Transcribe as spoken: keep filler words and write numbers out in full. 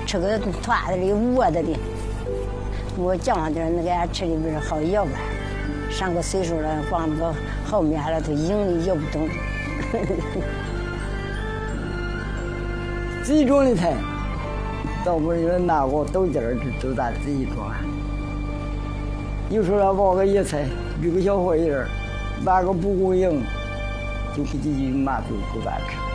吃个团子的、窝子的。我讲上点那个俺吃的不是好摇吧？上个岁数了，光那个后面了，都硬的摇不动。 自己种的菜，倒不是拿过豆尖儿就咱自己种。有时候要挖个野菜，比个小火叶儿，挖个蒲公英，就给自己满足够咱吃。